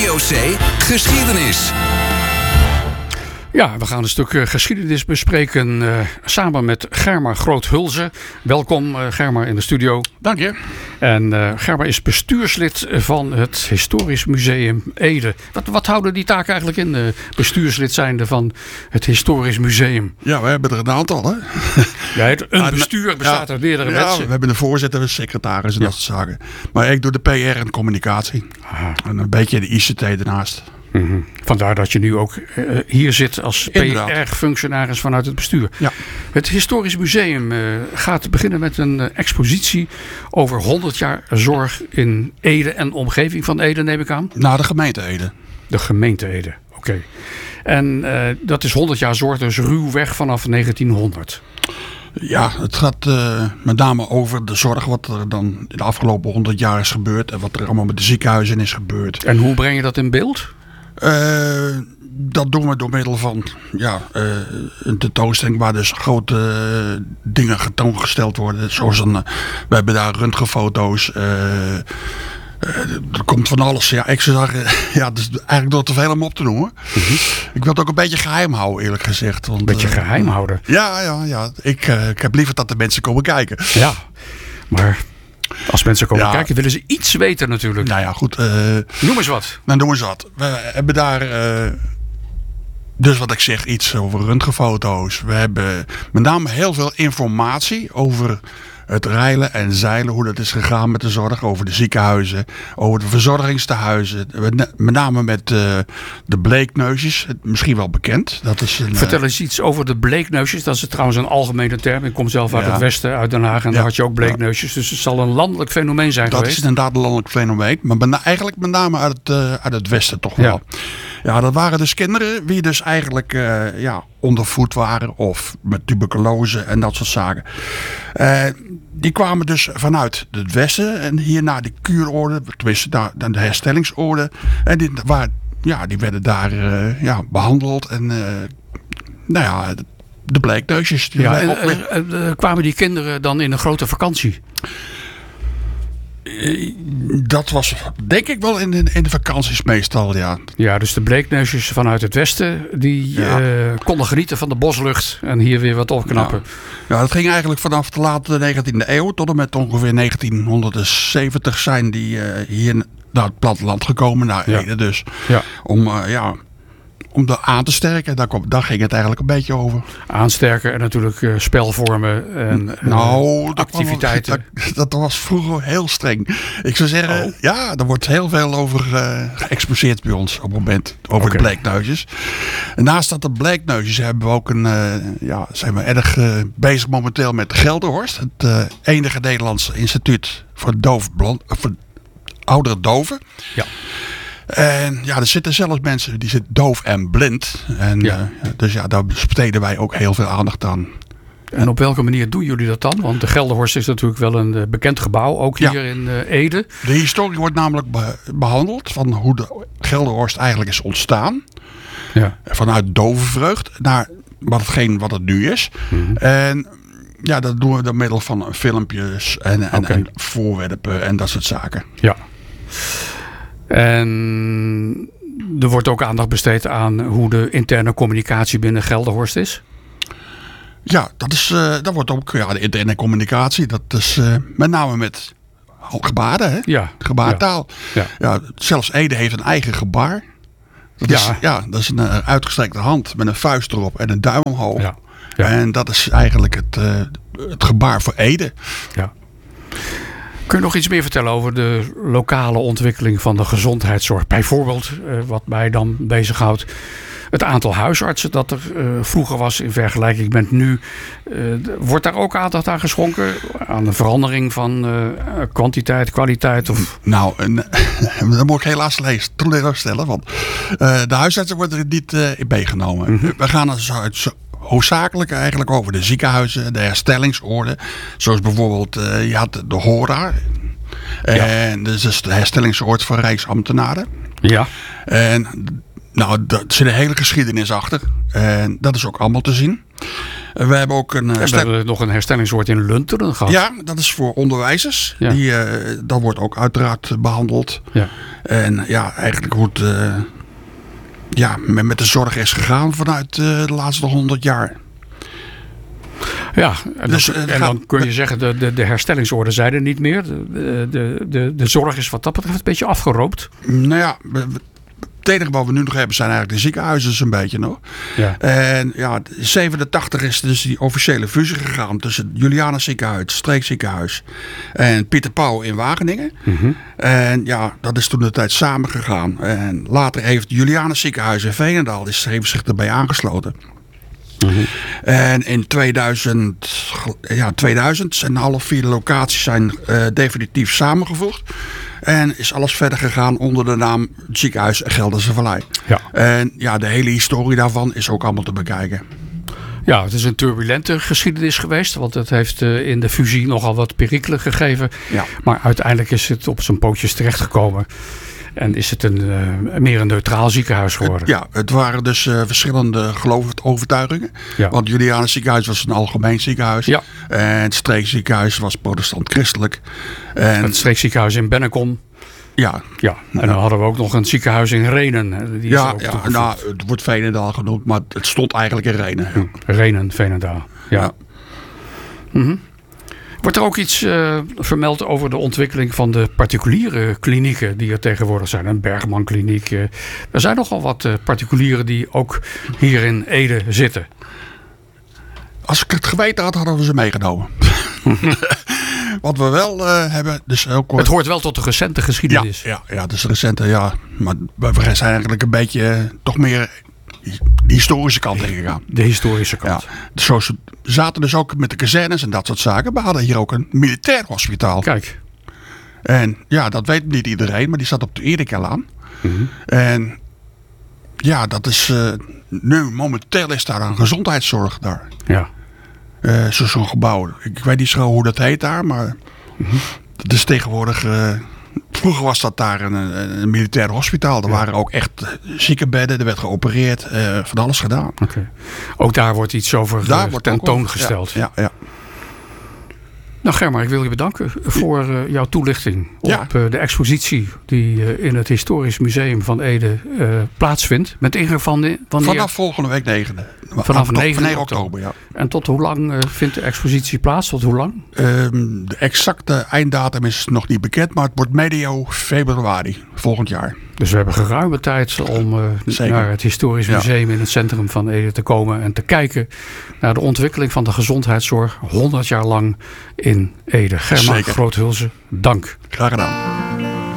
VOC Geschiedenis. Ja, we gaan een stuk geschiedenis bespreken samen met Germa Groot-Hulze. Welkom Germa in de studio. Dank je. En Germa is bestuurslid van het Historisch Museum Ede. Wat houden die taken eigenlijk in, bestuurslid zijnde van het Historisch Museum? Ja, we hebben er een aantal, hè? Ja, een bestuur bestaat uit meerdere mensen. We hebben de voorzitter, de secretaris en dat soort zaken. Maar ik doe de PR en communicatie. Aha. En een beetje de ICT ernaast. Mm-hmm. Vandaar dat je nu ook hier zit als Inderdaad. PR-functionaris vanuit het bestuur. Ja. Het Historisch Museum gaat beginnen met een expositie over 100 jaar zorg in Ede en omgeving van Ede, neem ik aan. Na de gemeente Ede. De gemeente Ede, oké. En dat is 100 jaar zorg, dus ruwweg vanaf 1900. Ja, het gaat met name over de zorg wat er dan in de afgelopen 100 jaar is gebeurd. En wat er allemaal met de ziekenhuizen is gebeurd. En hoe breng je dat in beeld? Dat doen we door middel van een tentoonstelling waar dus grote dingen tentoongesteld worden. Zoals we hebben daar röntgenfoto's. Er komt van alles. Ja, ik zou zeggen, het is eigenlijk door te veel om op te noemen. Mm-hmm. Ik wil het ook een beetje geheim houden, eerlijk gezegd. Want, een beetje geheim houden? Ja. Ik heb liever dat de mensen komen kijken. Ja, maar als mensen komen kijken, willen ze iets weten natuurlijk. Nou ja, goed. Noem eens wat. Nou, noem eens wat. We hebben daar, dus wat ik zeg, iets over röntgenfoto's. We hebben met name heel veel informatie over het reilen en zeilen, hoe dat is gegaan met de zorg, over de ziekenhuizen, over de verzorgingstehuizen. Met name met de bleekneusjes, misschien wel bekend. Dat is Vertel eens iets over de bleekneusjes. Dat is trouwens een algemene term. Ik kom zelf uit het westen, uit Den Haag, en daar had je ook bleekneusjes. Dus het zal een landelijk fenomeen zijn geweest. Dat is inderdaad een landelijk fenomeen, maar eigenlijk met name uit het westen toch wel. Ja, dat waren dus kinderen die dus eigenlijk ondervoed waren of met tuberculose en dat soort zaken. Die kwamen dus vanuit het westen en hier naar de kuurorde, tenminste naar de herstellingsorde. En die werden daar behandeld en de bleekneusjes. Kwamen die kinderen dan in een grote vakantie? Dat was denk ik wel in de vakanties meestal, ja. Ja, dus de bleekneusjes vanuit het westen, die konden genieten van de boslucht en hier weer wat opknappen. Ja, dat ging eigenlijk vanaf de late 19e eeuw tot en met ongeveer 1970 zijn die hier naar het platteland gekomen, naar Ede dus. Ja. Om dat aan te sterken, daar ging het eigenlijk een beetje over. Aansterken en natuurlijk spelvormen en activiteiten. Dat was vroeger heel streng. Ik zou zeggen, er wordt heel veel over geëxposeerd bij ons op het moment. Over de bleekneusjes. En naast dat de bleekneusjes hebben we ook zijn we erg bezig momenteel met Gelderhorst. Het enige Nederlandse instituut voor oudere doven. Ja. En er zitten zelfs mensen die zitten doof en blind. En dus daar besteden wij ook heel veel aandacht aan. En op welke manier doen jullie dat dan? Want de Gelderhorst is natuurlijk wel een bekend gebouw, ook hier in Ede. De historie wordt namelijk behandeld van hoe de Gelderhorst eigenlijk is ontstaan. Ja. Vanuit dovenvreugd naar wat het nu is. Mm-hmm. En dat doen we door middel van filmpjes en voorwerpen en dat soort zaken. Ja. En er wordt ook aandacht besteed aan hoe de interne communicatie binnen Gelderhorst is? Ja, dat wordt ook de interne communicatie. Dat is met name met gebaren, hè? Ja. Gebaartaal. Ja, zelfs Ede heeft een eigen gebaar. Dat is een uitgestrekte hand met een vuist erop en een duim omhoog. Ja. Ja. En dat is eigenlijk het gebaar voor Ede. Ja. Kun je nog iets meer vertellen over de lokale ontwikkeling van de gezondheidszorg? Bijvoorbeeld, wat mij dan bezighoudt, het aantal huisartsen dat er vroeger was in vergelijking met nu. Wordt daar ook aandacht aan geschonken? Aan de verandering van kwantiteit, kwaliteit? Of? Nou, dat moet ik helaas teleurstellen. Want de huisartsen worden er niet in meegenomen. Mm-hmm. We gaan hoofdzakelijk eigenlijk over de ziekenhuizen, de herstellingsorde. Zoals bijvoorbeeld, je had de HORA. En dat is de herstellingsoord voor Rijksambtenaren. Ja. En daar zit een hele geschiedenis achter. En dat is ook allemaal te zien. We hebben ook we hebben nog een herstellingsoord in Lunteren gehad. Ja, dat is voor onderwijzers. Ja. Dat wordt ook uiteraard behandeld. Ja. En ja, eigenlijk hoe het met de zorg is gegaan vanuit de laatste 100 jaar. Ja, en, Dus, dan kun je zeggen, de herstellingsorde zijn er niet meer. De zorg is wat dat betreft een beetje afgeroopt. Nou ja, het enige wat we nu nog hebben zijn eigenlijk de ziekenhuizen een beetje nog. Ja. En ja, 87 is dus die officiële fusie gegaan tussen het Julianus ziekenhuis, het streekziekenhuis en Pieter Pauw in Wageningen. Mm-hmm. En ja, dat is toen de tijd samengegaan. En later heeft het Julianus ziekenhuis in Veenendaal heeft zich erbij aangesloten. Mm-hmm. En in 2000 zijn alle 4 locaties zijn definitief samengevoegd. En is alles verder gegaan onder de naam Ziekenhuis Gelderse Vallei. Ja. En ja, de hele historie daarvan is ook allemaal te bekijken. Ja, het is een turbulente geschiedenis geweest. Want het heeft in de fusie nogal wat perikelen gegeven. Ja. Maar uiteindelijk is het op zijn pootjes terechtgekomen. En is het meer een neutraal ziekenhuis geworden. Het waren dus verschillende geloofsovertuigingen. Ja. Want Julianus ziekenhuis was een algemeen ziekenhuis. Ja. En het streekziekenhuis was protestant-christelijk. En Het streekziekenhuis in Bennekom. ja, Ja, en dan hadden we ook nog een ziekenhuis in Renen. Die is er ook toegevoegd. nou, het wordt Veenendaal genoemd, maar het stond eigenlijk in Renen. Renen, Veenendaal. Ja. Ja. Mm-hmm. Wordt er ook iets vermeld over de ontwikkeling van de particuliere klinieken die er tegenwoordig zijn? Een Bergman kliniek. Er zijn nogal wat particulieren die ook hier in Ede zitten. Als ik het geweten had, hadden we ze meegenomen. Wat we wel hebben, dus ook... Het hoort wel tot de recente geschiedenis. Ja, dus recente, ja. Maar we zijn eigenlijk een beetje toch meer de historische kant ingegaan. De historische kant. Ja. Zo zaten dus ook met de kazernes en dat soort zaken. We hadden hier ook een militair hospitaal. Kijk. En ja, dat weet niet iedereen, maar die zat op de Erikalaan. Mm-hmm. En ja, dat is... nu momenteel is daar een gezondheidszorg daar. Ja. Zo'n gebouw. Ik weet niet zo hoe dat heet daar, maar dat is tegenwoordig... vroeger was dat daar een militair hospitaal. Er waren ook echt ziekenbedden, er werd geopereerd, van alles gedaan. Okay. Ook daar wordt iets over tentoongesteld. Ja. Nou Germa, ik wil je bedanken voor jouw toelichting op de expositie die in het Historisch Museum van Ede plaatsvindt. Met ingang van vanaf volgende week 9e. Vanaf 9 oktober, ja. En tot hoe lang vindt de expositie plaats? Tot hoe lang? De exacte einddatum is nog niet bekend, maar het wordt medio februari volgend jaar. Dus we hebben geruime tijd om naar het Historisch Museum in het centrum van Ede te komen en te kijken naar de ontwikkeling van de gezondheidszorg 100 jaar lang in Ede. Germa Groothulsen, dank. Graag gedaan.